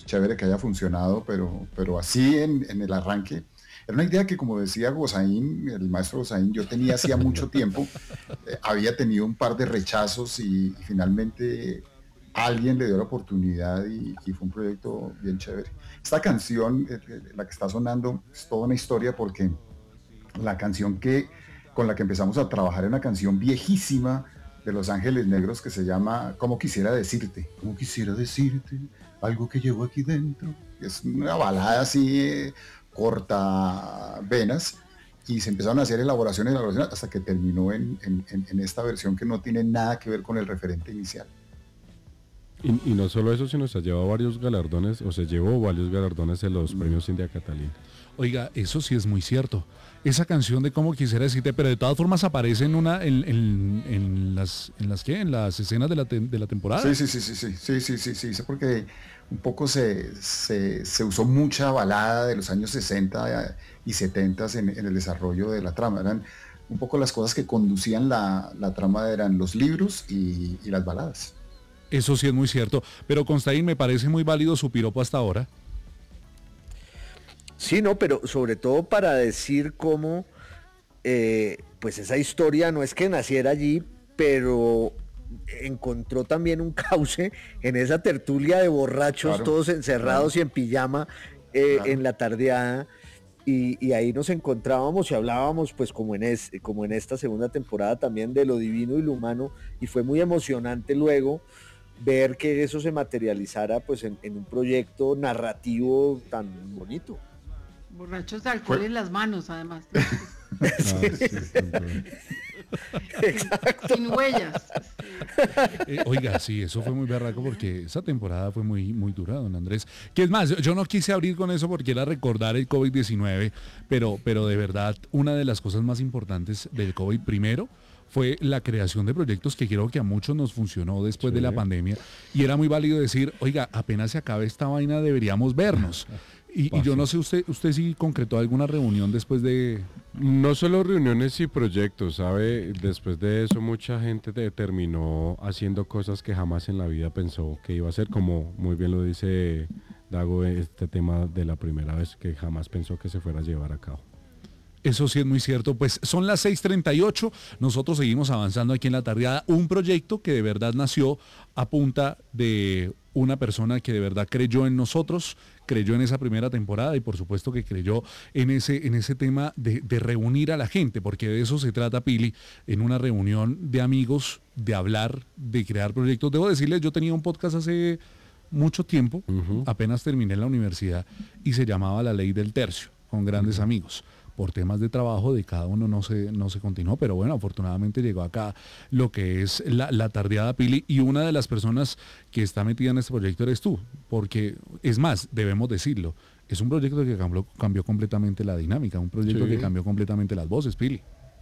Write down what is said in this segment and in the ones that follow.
chévere que haya funcionado, pero así en el arranque, era una idea que, como decía Gozaín, el maestro Gozaín, yo tenía hacía mucho tiempo, había tenido un par de rechazos y finalmente alguien le dio la oportunidad y fue un proyecto bien chévere. Esta canción, la que está sonando, es toda una historia porque la canción con la que empezamos a trabajar es una canción viejísima de Los Ángeles Negros que se llama Como quisiera decirte, como quisiera decirte, algo que llevo aquí dentro. Es una balada así corta venas y se empezaron a hacer elaboraciones hasta que terminó en esta versión que no tiene nada que ver con el referente inicial. Y no solo eso, sino se ha llevado varios galardones, o se llevó varios galardones en los premios India Catalina. Oiga, eso sí es muy cierto. Esa canción de Como quisiera decirte, pero de todas formas aparece en las escenas de la temporada. Sí, porque un poco se usó mucha balada de los años 60 y 70 en el desarrollo de la trama. Eran un poco las cosas que conducían la trama, eran los libros y las baladas. Eso sí es muy cierto. Pero Constaín, me parece muy válido su piropo hasta ahora. Sí, no, pero sobre todo para decir cómo, pues esa historia no es que naciera allí, pero encontró también un cauce en esa tertulia de borrachos, claro, todos encerrados, claro, y en pijama, claro, en la tardeada, y ahí nos encontrábamos y hablábamos, pues como en esta segunda temporada también, de lo divino y lo humano, y fue muy emocionante luego ver que eso se materializara pues en un proyecto narrativo tan bonito. Borrachos de alcohol en las manos, además. Sí. Exacto. Sin huellas. Oiga, sí, eso fue muy berraco porque esa temporada fue muy, muy dura, don Andrés. Que es más, yo no quise abrir con eso porque era recordar el COVID-19, pero de verdad, una de las cosas más importantes del COVID, primero, fue la creación de proyectos que creo que a muchos nos funcionó después de la pandemia. Y era muy válido decir, oiga, apenas se acabe esta vaina, deberíamos vernos. Y yo no sé, usted sí concretó alguna reunión después de... No solo reuniones y proyectos, ¿sabe? Después de eso mucha gente terminó haciendo cosas que jamás en la vida pensó que iba a hacer, como muy bien lo dice Dago, este tema de la primera vez que jamás pensó que se fuera a llevar a cabo. Eso sí es muy cierto. Pues son las 6:38, nosotros seguimos avanzando aquí en la tardeada, un proyecto que de verdad nació a punta de una persona que de verdad creyó en nosotros, creyó en esa primera temporada y por supuesto que creyó en ese tema de reunir a la gente, porque de eso se trata, Pili, en una reunión de amigos, de hablar, de crear proyectos. Debo decirles, yo tenía un podcast hace mucho tiempo, apenas terminé la universidad, y se llamaba La Ley del Tercio, con grandes amigos. Por temas de trabajo de cada uno no se continuó, pero bueno, afortunadamente llegó acá lo que es la tardeada, Pili, y una de las personas que está metida en este proyecto eres tú, porque es más, debemos decirlo, es un proyecto que cambió completamente la dinámica, un proyecto que cambió completamente las voces, Pili.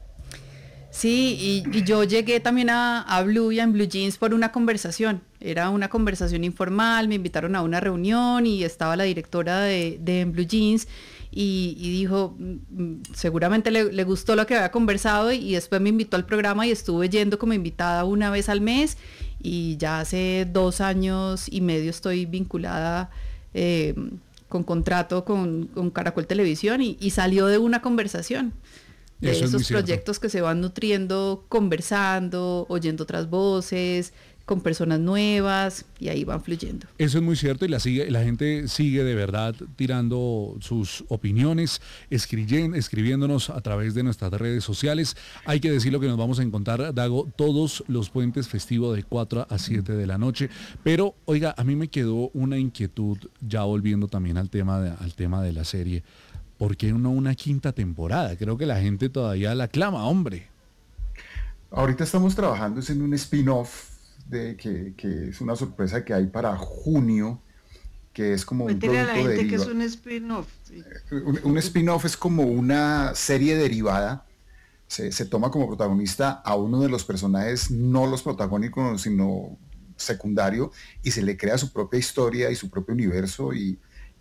Sí, y yo llegué también a Blue y a Blue Jeans por una conversación. Era una conversación informal, me invitaron a una reunión y estaba la directora de Blue Jeans y dijo, seguramente le gustó lo que había conversado y después me invitó al programa y estuve yendo como invitada una vez al mes y ya hace 2 años y medio estoy vinculada con contrato con Caracol Televisión y salió de una conversación. De esos proyectos que se van nutriendo, conversando, oyendo otras voces, con personas nuevas, y ahí van fluyendo. Eso es muy cierto, y la gente sigue de verdad tirando sus opiniones, escribiéndonos a través de nuestras redes sociales. Hay que decir lo que nos vamos a encontrar, Dago, todos los puentes festivos de 4 a 7 de la noche. Pero, oiga, a mí me quedó una inquietud, ya volviendo también al tema de la serie. ¿Por qué no una 5ª temporada? Creo que la gente todavía la clama, hombre. Ahorita estamos trabajando en un spin-off que es una sorpresa que hay para junio, que es como un producto derivado. A la gente que es un spin-off. Sí. Un spin-off es como una serie derivada. Se toma como protagonista a uno de los personajes, no los protagónicos, sino secundario, y se le crea su propia historia y su propio universo y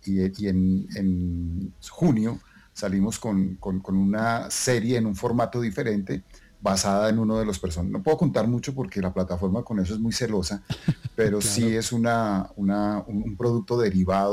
en junio salimos con una serie en un formato diferente basada en uno de los personajes. No puedo contar mucho porque la plataforma con eso es muy celosa, pero claro, sí es un producto derivado